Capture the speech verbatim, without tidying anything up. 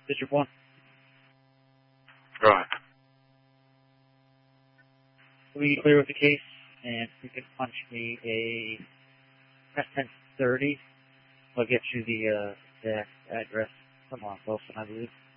District one. Right. We clear with the case, and you can punch me a S ten thirty. I'll get you the uh, the address. Come on, Wilson, I believe.